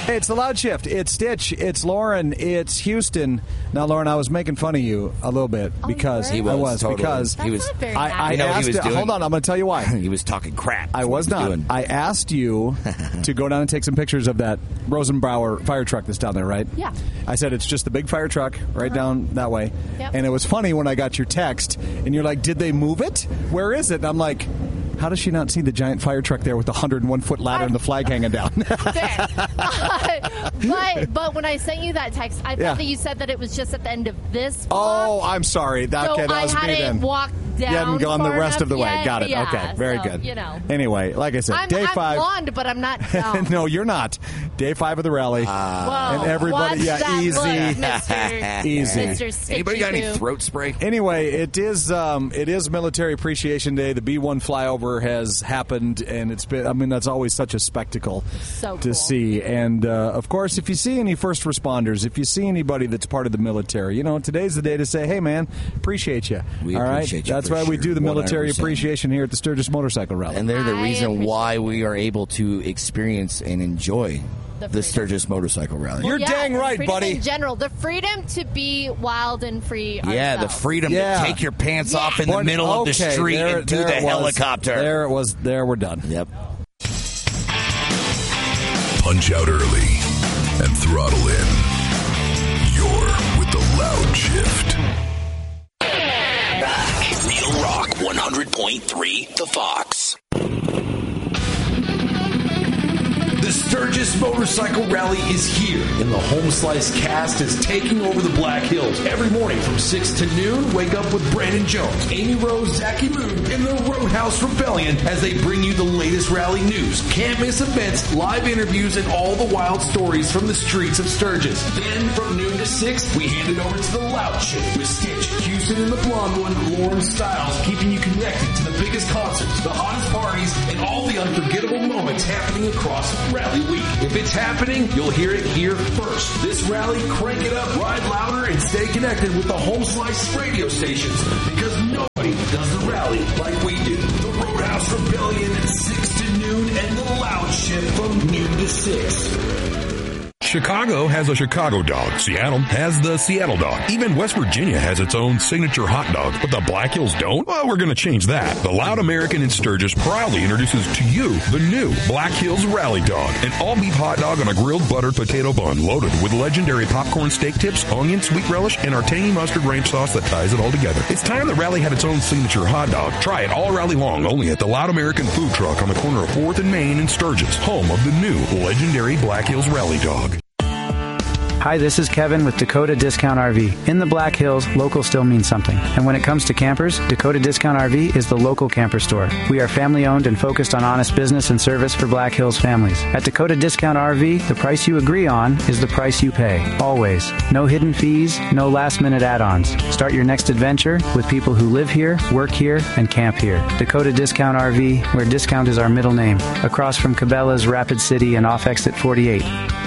Hey, it's the Loud Shift. It's Stitch. It's Lauren. It's Houston. Now, Lauren, I was making fun of you a little bit because he was totally. Because he was. I asked. He was doing? Hold on, I'm going to tell you why. He was talking crap. I was not. Doing. I asked you to go down and take some pictures of that Rosenbauer fire truck that's down there, right? Yeah. I said it's just the big fire truck right down that way. Yep. And it was funny when I got your text, and you're like, "Did they move it? Where is it?" And I'm like, how does she not see the giant fire truck there with the 101-foot ladder and the flag hanging down? but when I sent you that text, I thought that you said that it was just at the end of this block. Oh, I'm sorry. That was me then. I hadn't walked down. You hadn't gone the rest of the way. Yet. Got it. Yeah, okay, very good. You know. Anyway, like I said, day 5. I'm blonde, but I'm not dumb. No, you're not. Day 5 of the rally. Whoa, and everybody, easy. Look, Mr. Easy. Mr. Anybody got any throat spray? Anyway, it is Military Appreciation Day. The B-1 flyover has happened, and it's been, I mean, that's always such a spectacle to see. And, of course, if you see any first responders, if you see anybody that's part of the military, you know, today's the day to say, hey, man, appreciate you. We all right? appreciate you. That's why we do the military 100%. appreciation here at the Sturgis Motorcycle Rally. And they're the reason why we are able to experience and enjoy the Sturgis Motorcycle Rally. You're dang right, buddy. In general, the freedom to be wild and free. Yeah, the freedom to take your pants off in the middle of the street and do the helicopter. There it was. There, we're done. Yep. Punch out early and throttle in. You're with the Loud Shift. Real Rock 100.3 The Fox. The Sturgis Motorcycle Rally is here, and the Home Slice cast is taking over the Black Hills. Every morning from 6 to noon, wake up with Brandon Jones, Amy Rose, Zachy Moon, and the Roadhouse Rebellion as they bring you the latest rally news, can't miss events, live interviews, and all the wild stories from the streets of Sturgis. Then from noon to 6, we hand it over to the Loud Shift with Stitch, Houston, and the blonde one, Lauren Stiles, keeping you connected to the biggest concerts, the hottest parties, and all the unforgettable moments happening across Rally Week. If it's happening, you'll hear it here first. This rally, crank it up, ride louder, and stay connected with the Home Slice radio stations, because nobody does the rally like we do. The Roadhouse Rebellion, 6 to noon, and the Loud Shift from noon to 6. Chicago has a Chicago dog. Seattle has the Seattle dog. Even West Virginia has its own signature hot dog. But the Black Hills don't? Well, we're going to change that. The Loud American in Sturgis proudly introduces to you the new Black Hills Rally Dog. An all-beef hot dog on a grilled buttered potato bun loaded with legendary popcorn steak tips, onion, sweet relish, and our tangy mustard ranch sauce that ties it all together. It's time the rally had its own signature hot dog. Try it all rally long only at the Loud American food truck on the corner of 4th and Main in Sturgis, home of the new legendary Black Hills Rally Dog. Hi, this is Kevin with Dakota Discount RV. In the Black Hills, local still means something. And when it comes to campers, Dakota Discount RV is the local camper store. We are family owned and focused on honest business and service for Black Hills families. At Dakota Discount RV, the price you agree on is the price you pay. Always. No hidden fees, no last minute add-ons. Start your next adventure with people who live here, work here, and camp here. Dakota Discount RV, where discount is our middle name. Across from Cabela's, Rapid City, and off exit 48.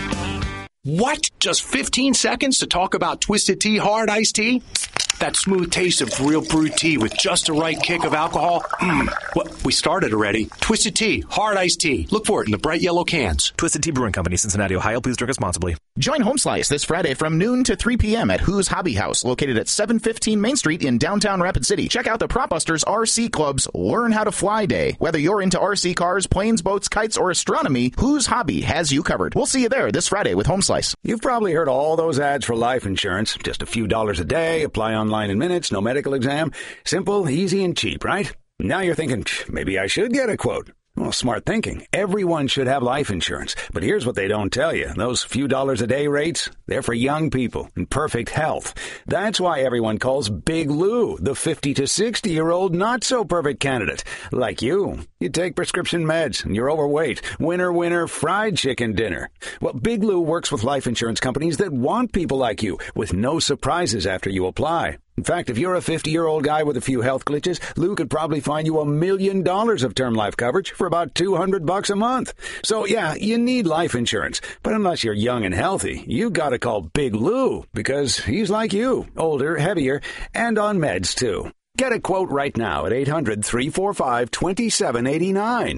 What? Just 15 seconds to talk about Twisted Tea Hard Iced Tea? That smooth taste of real brewed tea with just the right kick of alcohol. Well, we started already. Twisted Tea Hard Iced Tea. Look for it in the bright yellow cans. Twisted Tea Brewing Company, Cincinnati, Ohio. Please drink responsibly. Join Home Slice this Friday from noon to 3 p.m. at Who's Hobby House, located at 715 Main Street in downtown Rapid City. Check out the Prop Busters RC Club's Learn How to Fly Day. Whether you're into RC cars, planes, boats, kites, or astronomy, Who's Hobby has you covered. We'll see you there this Friday with Home Slice. You've probably heard all those ads for life insurance. Just a few dollars a day, apply online in minutes, no medical exam. Simple, easy, and cheap, right? Now you're thinking, maybe I should get a quote. Well, smart thinking. Everyone should have life insurance. But here's what they don't tell you. Those few dollars a day rates, they're for young people in perfect health. That's why everyone calls Big Lou the 50 to 60-year-old not-so-perfect candidate. Like you. You take prescription meds and you're overweight. Winner, winner, fried chicken dinner. Well, Big Lou works with life insurance companies that want people like you with no surprises after you apply. In fact, if you're a 50-year-old guy with a few health glitches, Lou could probably find you $1 million of term life coverage for about $200 a month. So, yeah, you need life insurance. But unless you're young and healthy, you gotta call Big Lou, because he's like you, older, heavier, and on meds, too. Get a quote right now at 800-345-2789.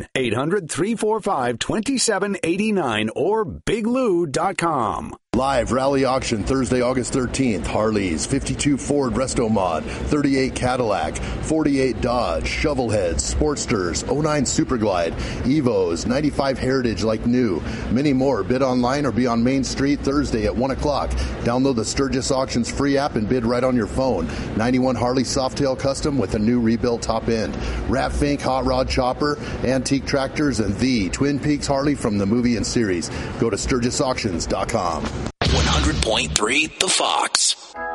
800-345-2789 or biglou.com. Live rally auction Thursday, August 13th. Harleys, 52 Ford Resto-Mod, 38 Cadillac, 48 Dodge, Shovelheads, Sportsters, 09 Superglide, Evos, 95 Heritage like new. Many more. Bid online or be on Main Street Thursday at 1 o'clock. Download the Sturgis Auctions free app and bid right on your phone. 91 Harley Softail Custom with a new rebuilt top end. Rat Fink Hot Rod Chopper, antique tractors, and the Twin Peaks Harley from the movie and series. Go to SturgisAuctions.com. 100.3 The Fox.